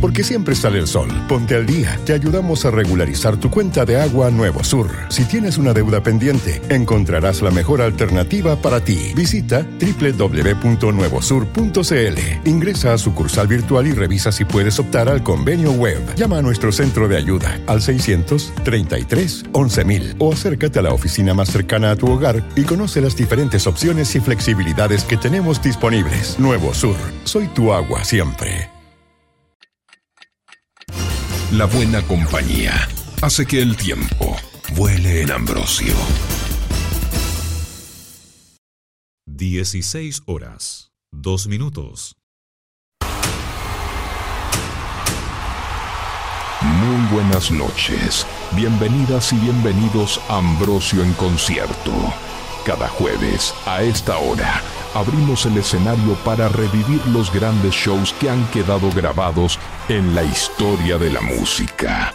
porque siempre sale el sol. Ponte al día. Te ayudamos a regularizar tu cuenta de agua Nuevo Sur. Si tienes una deuda pendiente, encontrarás la mejor alternativa para ti. Visita www.nuevosur.cl. Ingresa a sucursal virtual y revisa si puedes optar al convenio web. Llama a nuestro centro de ayuda al 633-11.000 o acércate a la oficina más cercana a tu hogar y conoce las diferentes opciones y flexibilidades que tenemos disponibles. Nuevo Sur. Soy tu agua siempre. La buena compañía hace que el tiempo vuele en Ambrosio. 16 horas, 2 minutos. Muy buenas noches. Bienvenidas y bienvenidos a Ambrosio en concierto. Cada jueves, a esta hora, abrimos el escenario para revivir los grandes shows que han quedado grabados en la historia de la música.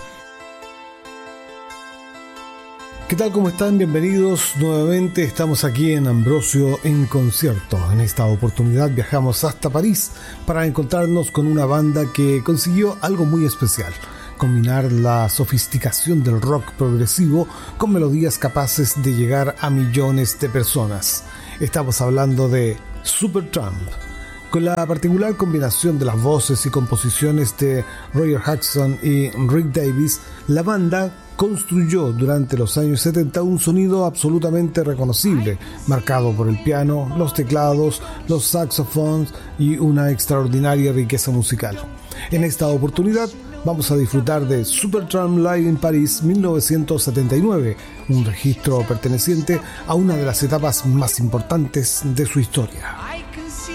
¿Qué tal? ¿Cómo están? Bienvenidos nuevamente. Estamos aquí en Ambrosio en concierto. En esta oportunidad viajamos hasta París para encontrarnos con una banda que consiguió algo muy especial: combinar la sofisticación del rock progresivo con melodías capaces de llegar a millones de personas. Estamos hablando de Supertramp. Con la particular combinación de las voces y composiciones de Roger Hodgson y Rick Davies, la banda construyó durante los años 70 un sonido absolutamente reconocible, marcado por el piano, los teclados, los saxofones y una extraordinaria riqueza musical. En esta oportunidad vamos a disfrutar de Supertramp Live in Paris 1979, un registro perteneciente a una de las etapas más importantes de su historia.